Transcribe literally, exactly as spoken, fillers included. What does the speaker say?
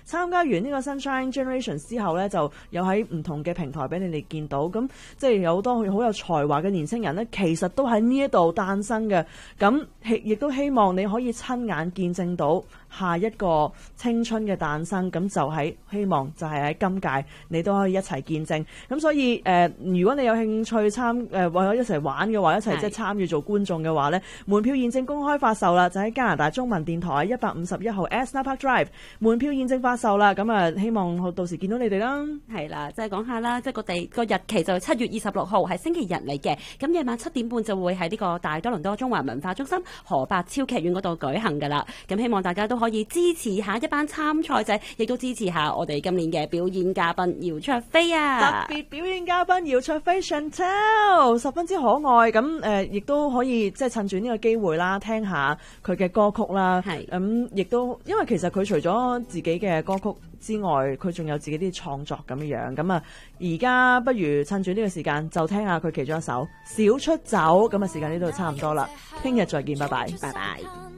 參加完呢個 Sunshine Generations 之後咧，就有喺唔同嘅平台俾你哋見到，咁即係有好多好有才華嘅年輕人咧，其實都喺呢一度誕生嘅。咁亦都希望你可以親眼見證到下一個青春嘅誕生。咁就喺希望就係喺今屆你都可以一齊見證。咁所以誒、呃，如果你有興趣參誒為咗一齊玩嘅話，一齊即係參與做觀眾嘅話咧，門票現正公開發售啦，就喺加拿大中文電台一百五十一號 Asna Park Drive 門票現正發售啦。咁啊，希望到時見到你哋啦。 係啦，即係講下啦，即係個地個日期就係七月二十六號，係星期日嚟嘅。咁夜晚七點半就會喺呢個大多倫多中華文化中心河伯超劇院嗰度舉行噶啦。咁希望大家都可以支持下一班參賽者，亦都支持下我哋今年嘅表演嘉賓姚焯菲啊！ 特別表演嘉賓姚焯菲 Chantel 十分之可愛。咁誒，亦都可以即係趁住呢個機會啦，聽下佢嘅歌曲啦。係咁，亦都因為其實佢除咗自己嘅歌曲之外，佢仲有自己啲創作咁樣樣。咁啊，而家不如趁住呢個時間就聽下佢其中一首《小出走》。咁啊，時間呢度差唔多啦，聽日再見，拜拜， 拜拜。